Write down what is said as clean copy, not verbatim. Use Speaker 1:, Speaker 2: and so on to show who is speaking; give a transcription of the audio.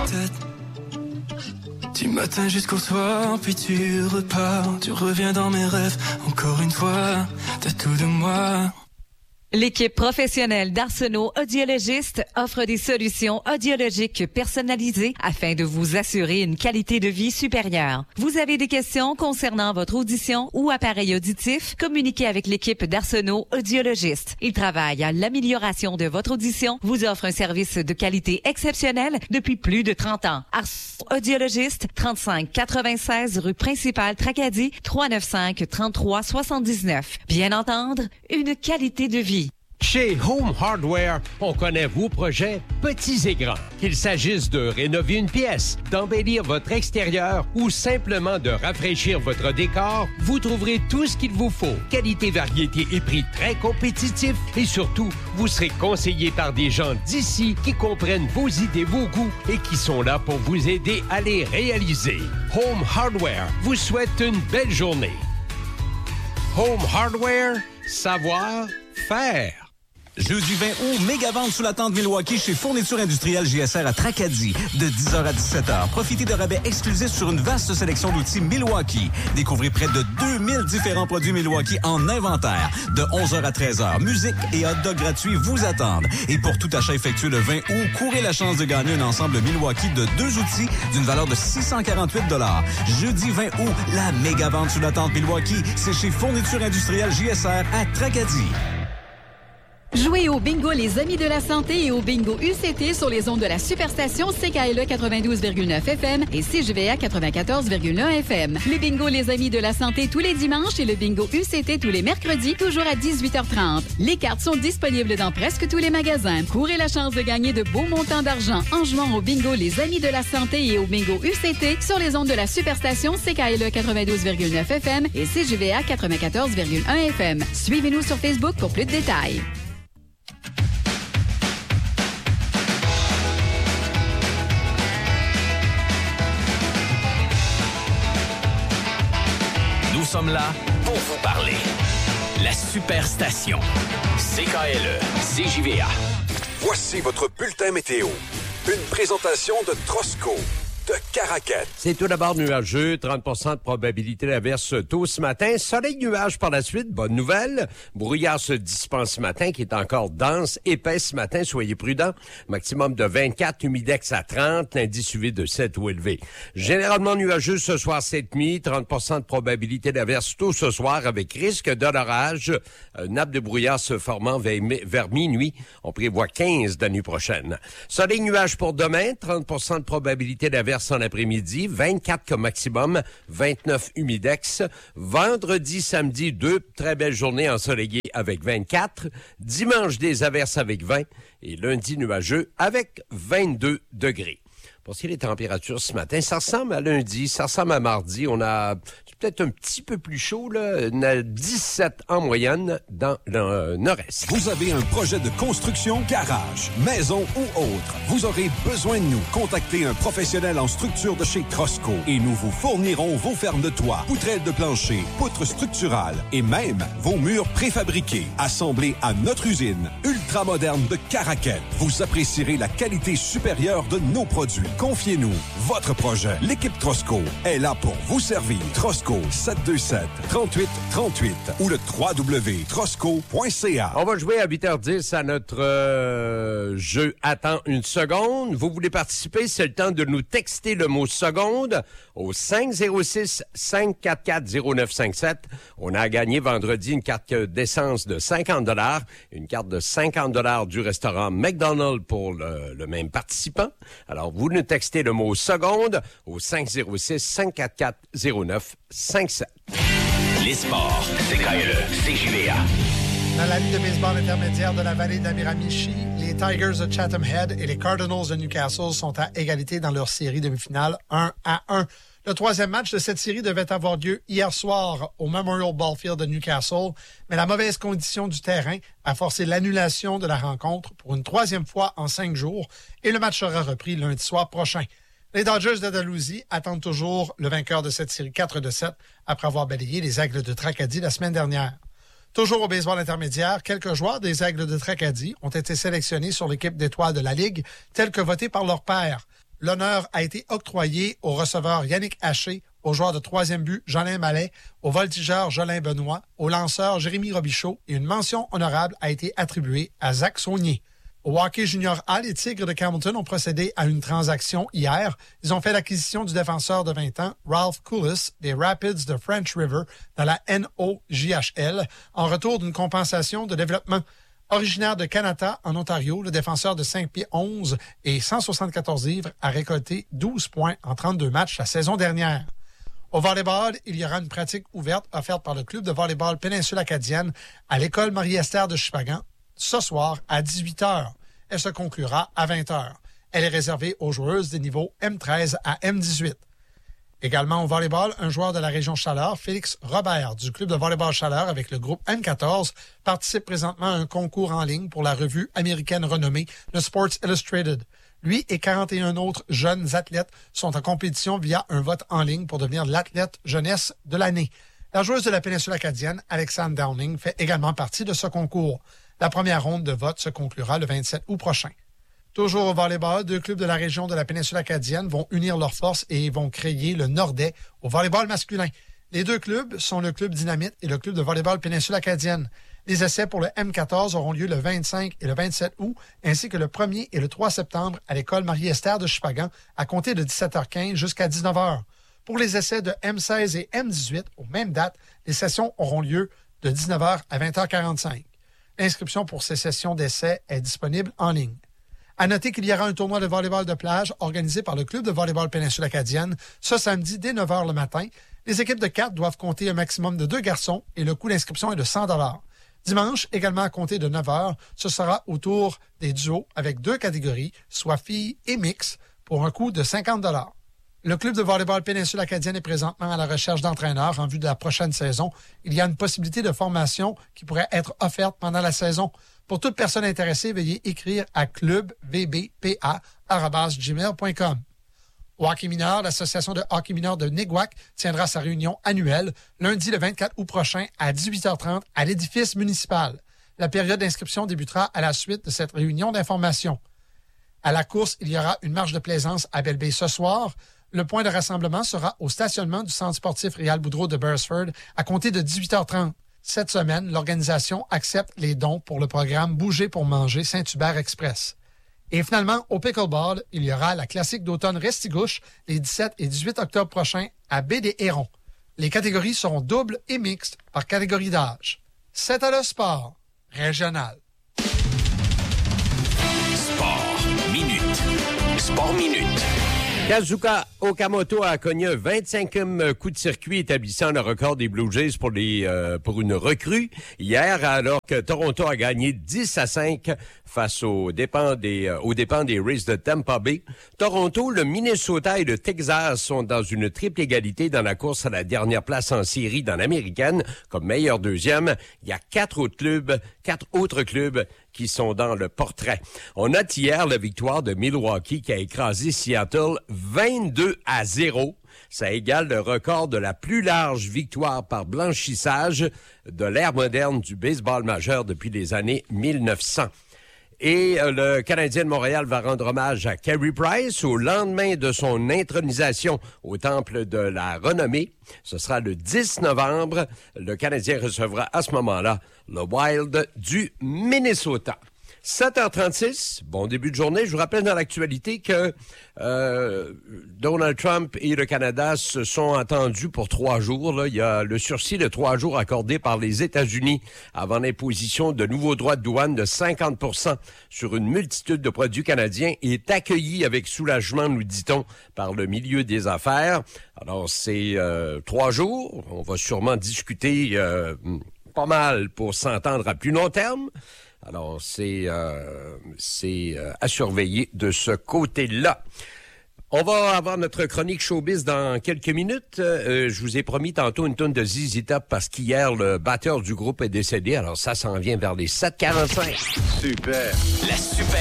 Speaker 1: Du matin jusqu'au soir, puis tu repars. Tu reviens dans mes rêves, encore une fois. T'as tout de moi.
Speaker 2: L'équipe professionnelle d'Arsenault Audiologistes offre des solutions audiologiques personnalisées afin de vous assurer une qualité de vie supérieure. Vous avez des questions concernant votre audition ou appareil auditif? Communiquez avec l'équipe d'Arsenault Audiologistes. Ils travaillent à l'amélioration de votre audition, vous offrent un service de qualité exceptionnelle depuis plus de 30 ans. Arsenault Audiologistes, 3596 rue principale Tracadie, 395-3379. Bien entendre, une qualité de vie.
Speaker 3: Chez Home Hardware, on connaît vos projets petits et grands. Qu'il s'agisse de rénover une pièce, d'embellir votre extérieur ou simplement de rafraîchir votre décor, vous trouverez tout ce qu'il vous faut. Qualité, variété et prix très compétitifs et surtout, vous serez conseillé par des gens d'ici qui comprennent vos idées, vos goûts et qui sont là pour vous aider à les réaliser. Home Hardware vous souhaite une belle journée. Home Hardware, savoir faire.
Speaker 4: Jeudi 20 août, méga vente sous la tente Milwaukee chez Fourniture Industrielle JSR à Tracadie, de 10h à 17h. Profitez de rabais exclusifs sur une vaste sélection d'outils Milwaukee. Découvrez près de 2000 différents produits Milwaukee en inventaire. De 11h à 13h, musique et hot dog gratuits vous attendent. Et pour tout achat effectué le 20 août, courez la chance de gagner un ensemble Milwaukee de 2 outils d'une valeur de 648 $. Jeudi 20 août, la méga vente sous la tente Milwaukee, c'est chez Fourniture Industrielle JSR à Tracadie.
Speaker 5: Jouez au bingo Les Amis de la Santé et au bingo UCT sur les ondes de la Superstation CKLE 92,9 FM et CJVA 94,1 FM. Le bingo Les Amis de la Santé tous les dimanches et le bingo UCT tous les mercredis, toujours à 18h30. Les cartes sont disponibles dans presque tous les magasins. Courez la chance de gagner de beaux montants d'argent en jouant au bingo Les Amis de la Santé et au bingo UCT sur les ondes de la Superstation CKLE 92,9 FM et CJVA 94,1 FM. Suivez-nous sur Facebook pour plus de détails.
Speaker 6: Nous sommes là pour vous parler. La Superstation. CKLE, CJVA.
Speaker 7: Voici votre bulletin météo. Une présentation de Trosco de Caraquet.
Speaker 3: C'est tout d'abord nuageux, 30% de probabilité d'averse tôt ce matin. Soleil nuage par la suite, bonne nouvelle. Brouillard se dispense ce matin, qui est encore dense, épais ce matin, soyez prudents. Maximum de 24, humidex à 30, l'indice UV de 7 ou élevé. Généralement nuageux ce soir cette nuit, 30% de probabilité d'averse tôt ce soir avec risque d'orage. Nappe de brouillard se formant vers minuit. On prévoit 15 la nuit prochaine. Soleil nuage pour demain, 30% de probabilité d'averse en après-midi, 24 comme maximum, 29 humidex. Vendredi, samedi, 2 très belles journées ensoleillées avec 24. Dimanche, des averses avec 20. Et lundi, nuageux avec 22 degrés. Pour ce qui est des températures ce matin, ça ressemble à lundi, ça ressemble à mardi. On a peut-être un petit peu plus chaud, là. On a 17 en moyenne dans le nord-est.
Speaker 7: Vous avez un projet de construction, garage, maison ou autre. Vous aurez besoin de nous. Contactez un professionnel en structure de chez Trosco et nous vous fournirons vos fermes de toit, poutrelles de plancher, poutres structurales et même vos murs préfabriqués, assemblés à notre usine ultramoderne de Caraquet. Vous apprécierez la qualité supérieure de nos produits. Confiez-nous votre projet. L'équipe Trosco est là pour vous servir. Trosco 727-3838 ou le www.trosco.ca.
Speaker 3: On va jouer à 8h10 à notre jeu Attends une seconde. Vous voulez participer, c'est le temps de nous texter le mot seconde au 506-544-0957. On a gagné vendredi une carte d'essence de 50 $, une carte de 50 $ du restaurant McDonald's pour le même participant. Alors, vous nous textez le mot seconde au 506-544-0957.
Speaker 6: Les sports, CKLE, CJVA.
Speaker 8: Dans la Ligue de baseball intermédiaire de la vallée d'Amiramichi, les Tigers de Chatham Head et les Cardinals de Newcastle sont à égalité dans leur série demi-finale 1-1. Le troisième match de cette série devait avoir lieu hier soir au Memorial Ballfield de Newcastle, mais la mauvaise condition du terrain a forcé l'annulation de la rencontre pour une troisième fois en 5 jours et le match sera repris lundi soir prochain. Les Dodgers d'Andalousie attendent toujours le vainqueur de cette série 4-7 après avoir balayé les Aigles de Tracadie la semaine dernière. Toujours au baseball intermédiaire, quelques joueurs des Aigles de Tracadie ont été sélectionnés sur l'équipe d'étoiles de la Ligue, tels que votés par leur père. L'honneur a été octroyé au receveur Yannick Haché, au joueur de troisième but Jolin Mallet, au voltigeur Jolin Benoît, au lanceur Jérémy Robichaud et une mention honorable a été attribuée à Zach Saunier. Au hockey junior A, les Tigres de Campbellton ont procédé à une transaction hier. Ils ont fait l'acquisition du défenseur de 20 ans, Ralph Coulis, des Rapids de French River, dans la NOJHL, en retour d'une compensation de développement. Originaire de Kanata, en Ontario, le défenseur de 5 pieds 11 et 174 livres a récolté 12 points en 32 matchs la saison dernière. Au volleyball, il y aura une pratique ouverte offerte par le club de volleyball Péninsule Acadienne à l'école Marie-Esther de Shippagan ce soir à 18h. Elle se conclura à 20h. Elle est réservée aux joueuses des niveaux M13 à M18. Également au volleyball, un joueur de la région Chaleur, Félix Robert, du club de volleyball Chaleur avec le groupe M14, participe présentement à un concours en ligne pour la revue américaine renommée le Sports Illustrated. Lui et 41 autres jeunes athlètes sont en compétition via un vote en ligne pour devenir l'athlète jeunesse de l'année. La joueuse de la péninsule acadienne, Alexandre Downing, fait également partie de ce concours. La première ronde de vote se conclura le 27 août prochain. Toujours au volleyball, 2 clubs de la région de la péninsule acadienne vont unir leurs forces et vont créer le Nordais au volleyball masculin. Les 2 clubs sont le club Dynamite et le club de volleyball péninsule acadienne. Les essais pour le M14 auront lieu le 25 et le 27 août, ainsi que le 1er et le 3 septembre à l'école Marie-Esther de Shippagan, à compter de 17h15 jusqu'à 19h. Pour les essais de M16 et M18, aux mêmes dates, les sessions auront lieu de 19h à 20h45. L'inscription pour ces sessions d'essais est disponible en ligne. À noter qu'il y aura un tournoi de volleyball de plage organisé par le club de volleyball péninsule acadienne ce samedi dès 9h le matin. Les équipes de 4 doivent compter un maximum de 2 garçons et le coût d'inscription est de 100 $. Dimanche, également à compter de 9h, ce sera au tour des duos avec 2 catégories, soit filles et mix, pour un coût de 50 $. Le club de volleyball péninsule acadienne est présentement à la recherche d'entraîneurs en vue de la prochaine saison. Il y a une possibilité de formation qui pourrait être offerte pendant la saison. Pour toute personne intéressée, veuillez écrire à clubvbpa@gmail.com. Au hockey mineur, l'association de hockey mineur de Niguac tiendra sa réunion annuelle lundi le 24 août prochain à 18h30 à l'édifice municipal. La période d'inscription débutera à la suite de cette réunion d'information. À la course, il y aura une marche de plaisance à Belle-Bay ce soir. Le point de rassemblement sera au stationnement du centre sportif Réal Boudreau de Beresford à compter de 18h30. Cette semaine, l'organisation accepte les dons pour le programme Bouger pour manger Saint-Hubert Express. Et finalement, au pickleball, il y aura la classique d'automne Restigouche les 17 et 18 octobre prochains à Baie des Hérons. Les catégories seront doubles et mixtes par catégorie d'âge. C'est à le sport régional.
Speaker 6: Sport Minute. Sport Minute.
Speaker 3: Kazuka Okamoto a cogné un 25e coup de circuit établissant le record des Blue Jays pour une recrue hier, alors que Toronto a gagné 10-5 face aux dépens des Rays de Tampa Bay. Toronto, le Minnesota et le Texas sont dans une triple égalité dans la course à la dernière place en série dans l'américaine comme meilleur deuxième. Il y a 4 autres clubs qui sont dans le portrait. On note hier la victoire de Milwaukee qui a écrasé Seattle 22-0. Ça égale le record de la plus large victoire par blanchissage de l'ère moderne du baseball majeur depuis les années 1900. Et le Canadien de Montréal va rendre hommage à Carey Price au lendemain de son intronisation au Temple de la Renommée. Ce sera le 10 novembre. Le Canadien recevra à ce moment-là le Wild du Minnesota. 7h36, bon début de journée. Je vous rappelle dans l'actualité que Donald Trump et le Canada se sont entendus pour 3 jours. Là. Il y a le sursis de 3 jours accordé par les États-Unis avant l'imposition de nouveaux droits de douane de 50% sur une multitude de produits canadiens est accueilli avec soulagement, nous dit-on, par le milieu des affaires. Alors, c'est 3 jours. On va sûrement discuter pas mal pour s'entendre à plus long terme. Alors, c'est à surveiller de ce côté-là. On va avoir notre chronique showbiz dans quelques minutes. Je vous ai promis tantôt une tonne de ZZ Top parce qu'hier, le batteur du groupe est décédé. Alors, ça s'en vient vers les 7h45.
Speaker 6: Super. La super